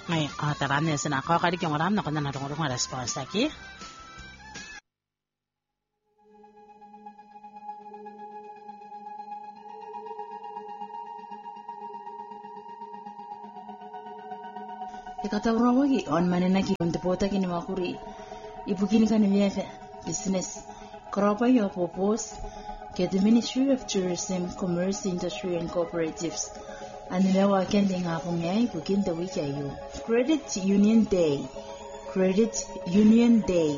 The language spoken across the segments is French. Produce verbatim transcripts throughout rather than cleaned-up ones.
Ay, ataran na sana ko kadi kung ram na kana na tong response aqui. Ikatawrawagi on manena ki on depota ki ni makuri ibukini kan viefe business kropa yo propose ke the Ministry of Tourism, Commerce, Industry and Cooperatives anilewa kendi ngapong yai bukin the week ayo Credit Union Day Credit Union Day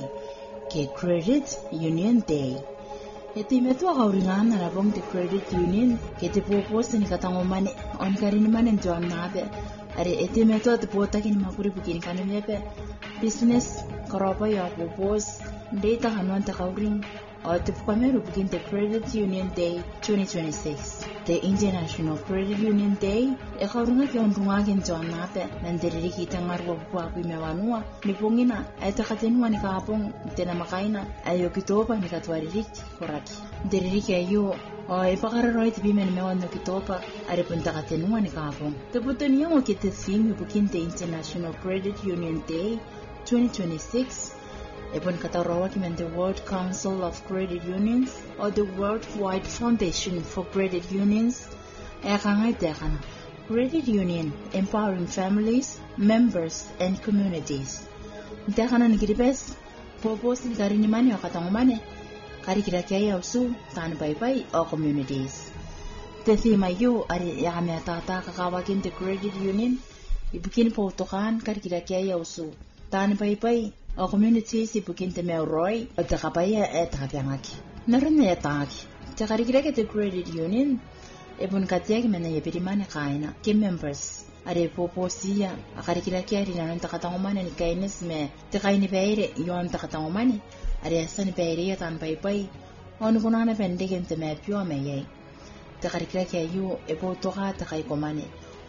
ke Credit Union Day eti metu akauringan na rabong the Credit Union ke te propose ni katangomane on karini manen joan nabe are eti meto at bota kin makuri bukin kanin yepe business karopa ya propose data hanuan ta kauring at pamaru bukin the Credit Union Day twenty twenty-six the International Credit Union Day e kaurunga ki on runga kin jon nape nandiriri kita ngarwa bua ku mewanua ni pongina ay ta katenua ni kapong tena makaina ayo kitopa ni katwaririk koraki diriri ke yo o e pakararoi tibi men mewan no kitopa are punta katenua ni kapong te putoni yo ke te theme bukin the International Credit Union Day twenty twenty-six Ebon katarawa ki men the World Council of Credit Unions or the Worldwide Foundation for Credit Unions e kangay dekana Credit Union empowering families, members and communities. Dekana ni kiripes purpose ni karini mani o katangumane kari kirakia usu tan bye-bye o communities. Te thema yo ari yakame atata kakawakin the Credit Union ibukin po tokan kari kirakia usu tan bye-bye o communities ibukin te meuroi o te kapaya e takapyangaki. Narin na yataki. Te karikireke te Credit Union ebon katiaki mena yepirimane kaina ke members are poposia akarikiraki ari nanon takatangumane ni kaines me te kaini beire yon takatangumane are asani beire tan pai pai on kunana pendegen te me pio me ye te karikiraki ayu ebo toka te kai komane.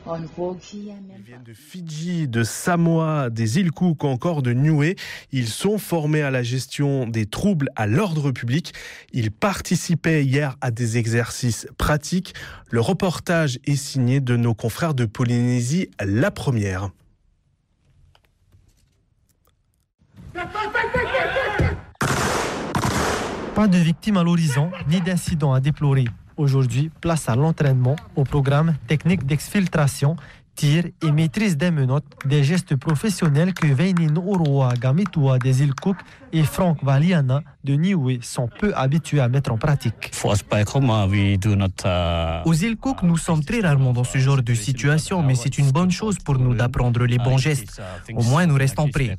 Ils viennent de Fidji, de Samoa, des îles Cook, encore de Niue. Ils sont formés à la gestion des troubles à l'ordre public. Ils participaient hier à des exercices pratiques. Le reportage est signé de nos confrères de Polynésie, la première. Pas de victimes à l'horizon, ni d'incidents à déplorer. Aujourd'hui, place à l'entraînement, au programme technique d'exfiltration, tir et maîtrise des menottes, des gestes professionnels que Veinin Oroa Gamitua des îles Cook et Frank Valiana de Niue sont peu habitués à mettre en pratique. Aux îles Cook, nous sommes très rarement dans ce genre de situation, mais c'est une bonne chose pour nous d'apprendre les bons gestes. Au moins, nous restons prêts.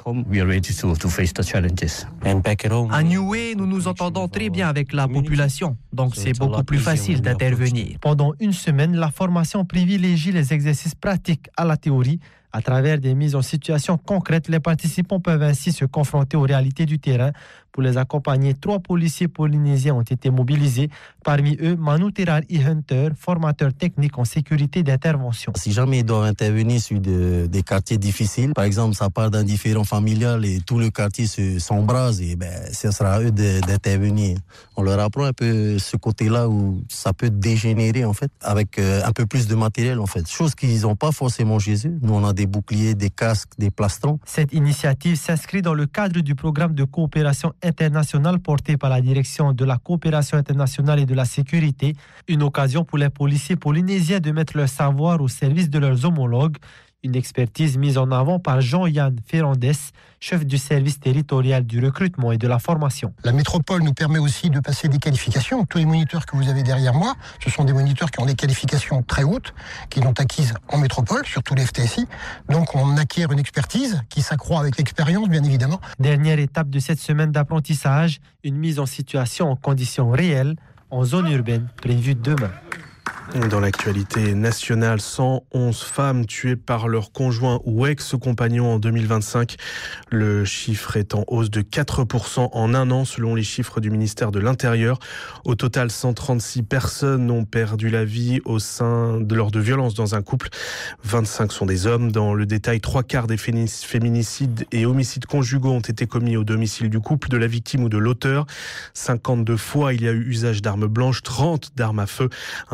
À Niue, nous nous entendons très bien avec la population, donc c'est beaucoup plus facile d'intervenir. Pendant une semaine, la formation privilégie les exercices pratiques à la théorie. À travers des mises en situation concrètes, les participants peuvent ainsi se confronter aux réalités du terrain. Pour les accompagner, trois policiers polynésiens ont été mobilisés. Parmi eux, Manu Terar I. Hunter, formateur technique en sécurité d'intervention. Si jamais ils doivent intervenir sur de, des quartiers difficiles, par exemple, ça part d'un différend familial et tout le quartier se, s'embrase, et ben, ce sera à eux de, d'intervenir. On leur apprend un peu ce côté-là où ça peut dégénérer, en fait, avec euh, un peu plus de matériel, en fait. Chose qu'ils n'ont pas forcément chez eux. Nous, on a des boucliers, des casques, des plastrons. Cette initiative s'inscrit dans le cadre du programme de coopération internationale porté par la Direction de la coopération internationale et de la sécurité, une occasion pour les policiers polynésiens de mettre leur savoir au service de leurs homologues. Une expertise mise en avant par Jean-Yann Ferrandes, chef du service territorial du recrutement et de la formation. La métropole nous permet aussi de passer des qualifications. Tous les moniteurs que vous avez derrière moi, ce sont des moniteurs qui ont des qualifications très hautes, qui l'ont acquises en métropole, surtout les F T S I. Donc on acquiert une expertise qui s'accroît avec l'expérience, bien évidemment. Dernière étape de cette semaine d'apprentissage, une mise en situation en conditions réelles, en zone urbaine, prévue demain. Dans l'actualité nationale, cent onze femmes tuées par leur conjoint ou ex-compagnon en deux mille vingt-cinq. Le chiffre est en hausse de quatre pour cent en un an selon les chiffres du ministère de l'Intérieur. Au total, cent trente-six personnes ont perdu la vie au sein de lors de violences dans un couple. vingt-cinq sont des hommes. Dans le détail, trois quarts des féminicides et homicides conjugaux ont été commis au domicile du couple, de la victime ou de l'auteur. cinquante-deux fois, il y a eu usage d'armes blanches, trente d'armes à feu. Un peu moins d'un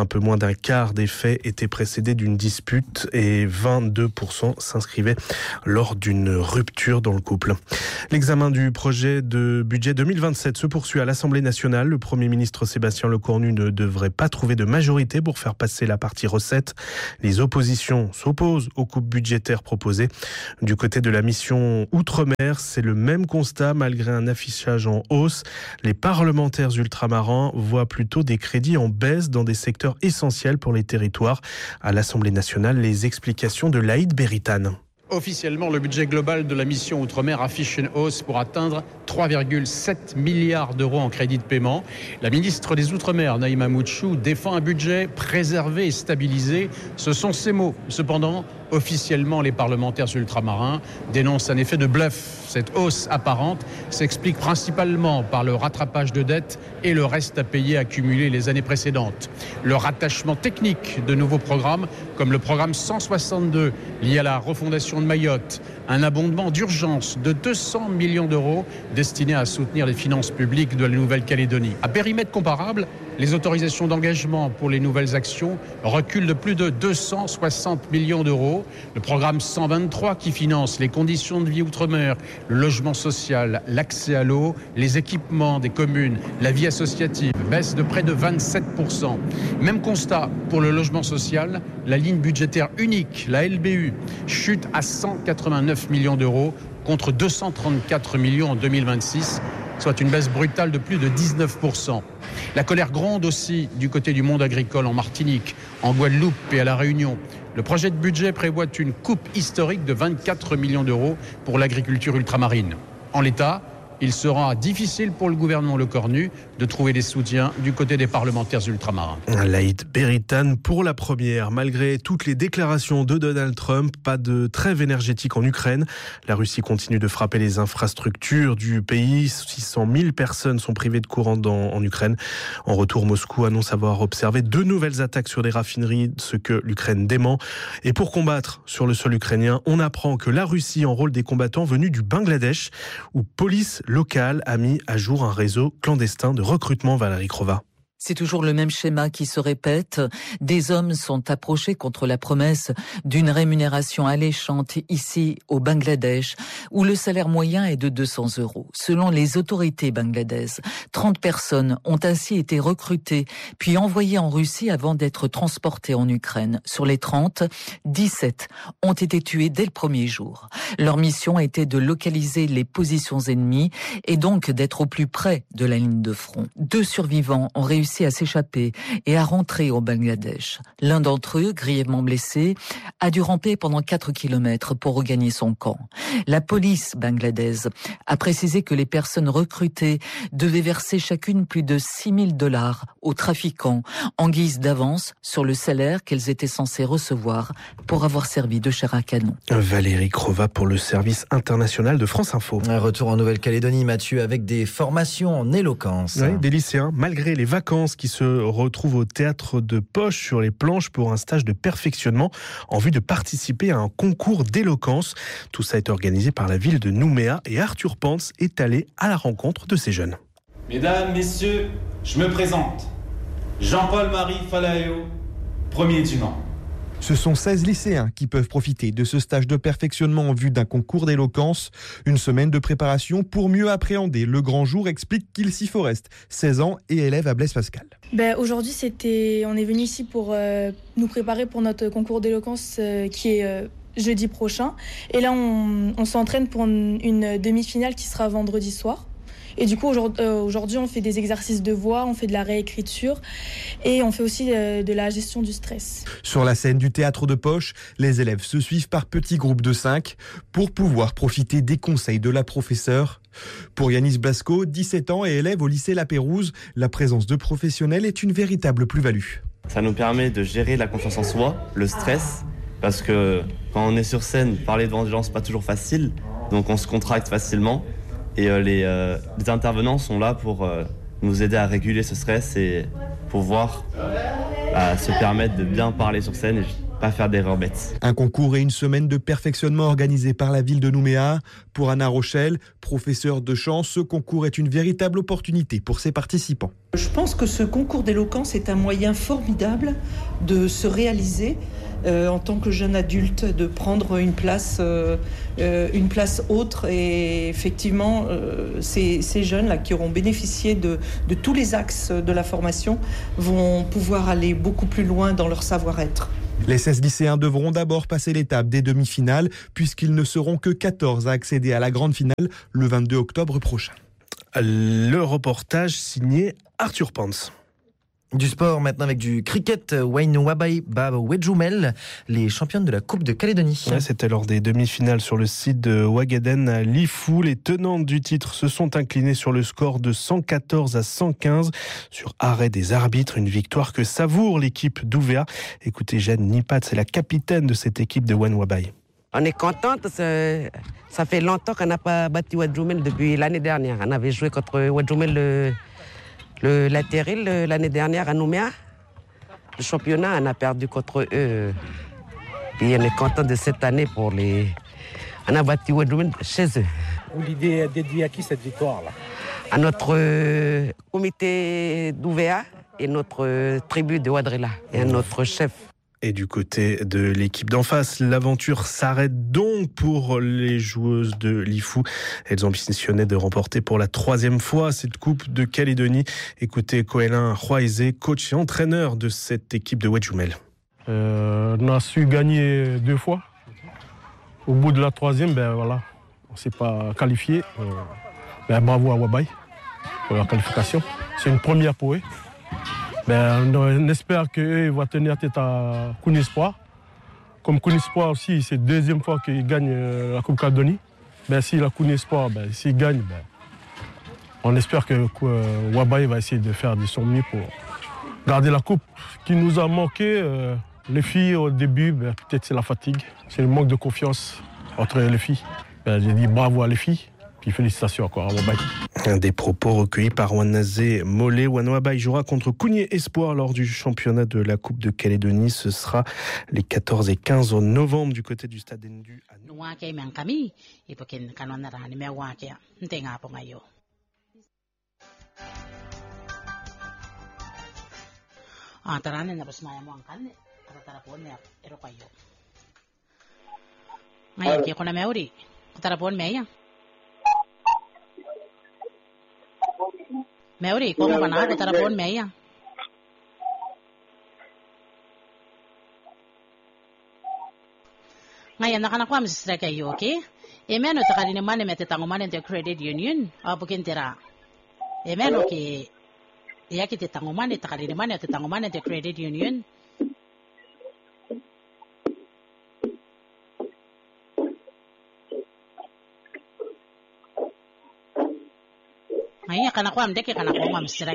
d'un quart des faits étaient précédés d'une dispute et vingt-deux pour cent s'inscrivaient lors d'une rupture dans le couple. L'examen du projet de budget deux mille vingt-sept se poursuit à l'Assemblée nationale. Le Premier ministre Sébastien Lecornu ne devrait pas trouver de majorité pour faire passer la partie recettes. Les oppositions s'opposent aux coupes budgétaires proposées. Du côté de la mission Outre-mer, c'est le même constat malgré un affichage en hausse. Les parlementaires ultramarins voient plutôt des crédits en baisse dans des secteurs essentiels pour les territoires. À l'Assemblée nationale, les explications de Laïd Beritane. Officiellement, le budget global de la mission Outre-mer affiche une hausse pour atteindre trois virgule sept milliards d'euros en crédit de paiement. La ministre des Outre-mer, Naïma Moutchou, défend un budget préservé et stabilisé. Ce sont ses mots. Cependant, officiellement, les parlementaires ultramarins dénoncent un effet de bluff. Cette hausse apparente s'explique principalement par le rattrapage de dettes et le reste à payer accumulé les années précédentes. Le rattachement technique de nouveaux programmes, comme le programme cent soixante-deux lié à la refondation de Mayotte, un abondement d'urgence de deux cents millions d'euros destiné à soutenir les finances publiques de la Nouvelle-Calédonie. À périmètre comparable, les autorisations d'engagement pour les nouvelles actions reculent de plus de deux cent soixante millions d'euros. Le programme cent vingt-trois qui finance les conditions de vie outre-mer, le logement social, l'accès à l'eau, les équipements des communes, la vie associative, baisse de près de vingt-sept pour cent. Même constat pour le logement social, la ligne budgétaire unique, la L B U, chute à cent quatre-vingt-neuf millions d'euros contre deux cent trente-quatre millions en deux mille vingt-six, soit une baisse brutale de plus de dix-neuf pour cent. La colère gronde aussi du côté du monde agricole en Martinique, en Guadeloupe et à La Réunion. Le projet de budget prévoit une coupe historique de vingt-quatre millions d'euros pour l'agriculture ultramarine. En l'état, il sera difficile pour le gouvernement Lecornu de trouver des soutiens du côté des parlementaires ultramarins. Laïd Beritane pour la première. Malgré toutes les déclarations de Donald Trump, pas de trêve énergétique en Ukraine. La Russie continue de frapper les infrastructures du pays. six cent mille personnes sont privées de courant dans, en Ukraine. En retour, Moscou annonce avoir observé deux nouvelles attaques sur des raffineries, ce que l'Ukraine dément. Et pour combattre sur le sol ukrainien, on apprend que la Russie enrôle des combattants venus du Bangladesh, où police locale a mis à jour un réseau clandestin de recrutement. Valérie Crova. C'est toujours le même schéma qui se répète. Des hommes sont approchés contre la promesse d'une rémunération alléchante ici au Bangladesh, où le salaire moyen est de deux cents euros. Selon les autorités bangladaises, trente personnes ont ainsi été recrutées puis envoyées en Russie avant d'être transportées en Ukraine. Sur les trente, dix-sept ont été tués dès le premier jour. Leur mission a été de localiser les positions ennemies et donc d'être au plus près de la ligne de front. Deux survivants ont réussi à s'échapper et à rentrer au Bangladesh. L'un d'entre eux, grièvement blessé, a dû ramper pendant quatre kilomètres pour regagner son camp. La police bangladaise a précisé que les personnes recrutées devaient verser chacune plus de six mille dollars aux trafiquants en guise d'avance sur le salaire qu'elles étaient censées recevoir pour avoir servi de chair à canon. Valérie Crova pour le service international de France Info. Un retour en Nouvelle-Calédonie, Mathieu, avec des formations en éloquence. Oui, des lycéens, malgré les vacances, qui se retrouvent au théâtre de Poche sur les planches pour un stage de perfectionnement en vue de participer à un concours d'éloquence. Tout ça est organisé par la ville de Nouméa et Arthur Pence est allé à la rencontre de ces jeunes. Mesdames, messieurs, je me présente. Jean-Paul-Marie Falaeo, premier du nom. Ce sont seize lycéens qui peuvent profiter de ce stage de perfectionnement en vue d'un concours d'éloquence. Une semaine de préparation pour mieux appréhender le grand jour, explique Kilsi Forest, seize ans et élève à Blaise Pascal. Ben, aujourd'hui, c'était, on est venu ici pour euh, nous préparer pour notre concours d'éloquence euh, qui est euh, jeudi prochain. Et là, on, on s'entraîne pour une, une demi-finale qui sera vendredi soir. Et du coup, aujourd'hui, on fait des exercices de voix, on fait de la réécriture et on fait aussi de la gestion du stress. Sur la scène du théâtre de Poche, les élèves se suivent par petits groupes de cinq pour pouvoir profiter des conseils de la professeure. Pour Yanis Blasco, dix-sept ans et élève au lycée La Pérouse, la présence de professionnels est une véritable plus-value. Ça nous permet de gérer la confiance en soi, le stress, parce que quand on est sur scène, parler devant des gens, c'est pas toujours facile, donc on se contracte facilement. Et euh, les, euh, les intervenants sont là pour euh, nous aider à réguler ce stress et pouvoir euh, se permettre de bien parler sur scène. Et pas faire d'erreurs bêtes. Un concours et une semaine de perfectionnement organisés par la ville de Nouméa. Pour Anna Rochelle, professeure de chant, ce concours est une véritable opportunité pour ses participants. Je pense que ce concours d'éloquence est un moyen formidable de se réaliser euh, en tant que jeune adulte, de prendre une place, euh, euh, une place autre. Et effectivement, euh, ces, ces jeunes-là qui auront bénéficié de, de tous les axes de la formation vont pouvoir aller beaucoup plus loin dans leur savoir-être. Les seize lycéens devront d'abord passer l'étape des demi-finales, puisqu'ils ne seront que quatorze à accéder à la grande finale le vingt-deux octobre prochain. Le reportage signé Arthur Pans. Du sport maintenant avec du cricket. Wayne Wabai Baba Wedjoumel, les championnes de la Coupe de Calédonie. Ouais, c'était lors des demi-finales sur le site de Wagaden à Lifou. Les tenantes du titre se sont inclinées sur le score de cent quatorze à cent quinze sur arrêt des arbitres. Une victoire que savoure l'équipe d'Ouvéa. Écoutez, Jeanne Nipat, c'est la capitaine de cette équipe de Wayne Wabai. On est contente, ça fait longtemps qu'on n'a pas battu Wedjoumel depuis l'année dernière. On avait joué contre Wedjoumel le, le, l'intérim l'année dernière à Nouméa. Le championnat, on a perdu contre eux. Puis on est content de cette année pour les... On a battu Wedjoumel chez eux. L'idée est dédiée à qui cette victoire-là? À notre euh, comité d'Ouvéa et notre euh, tribu de Wadrila et à notre chef. Et du côté de l'équipe d'en face, l'aventure s'arrête donc pour les joueuses de Lifou. Elles ambitionnaient de remporter pour la troisième fois cette Coupe de Calédonie. Écoutez Coélin Roaizé, coach et entraîneur de cette équipe de Wedjoumel. Euh, on a su gagner deux fois. Au bout de la troisième, ben voilà, on ne s'est pas qualifié. Euh, ben bravo à Wabai pour la qualification. C'est une première pour eux. Ben, on espère qu'eux vont tenir tête à Kounispoir. Comme Kounispoir aussi, c'est la deuxième fois qu'ils gagnent la Coupe Calédonie. Ben, si la Kounispoir, ben, s'ils gagnent, ben, on espère que euh, Wabai va essayer de faire de son mieux pour garder la Coupe. Ce qui nous a manqué, euh, les filles au début, ben, peut-être c'est la fatigue. C'est le manque de confiance entre les filles. Ben, j'ai dit bravo à les filles. Puis félicitations encore à Wabai. Un des propos recueillis par Wanazé Molé. Wayne Wabai jouera contre Kounié Espoir lors du championnat de la Coupe de Calédonie. Ce sera les quatorze et quinze novembre du côté du stade Ndu. Meuri, como panado tarapon meia. Ngayon nakanakwam sa strike kayo, okay? E meno takali naman na metitanguman ng credit union, o bukin tira. E meno ki iya kiti tanguman ni takali naman na titanguman ng credit union. Ngayon kanakwam deke kanakwam sira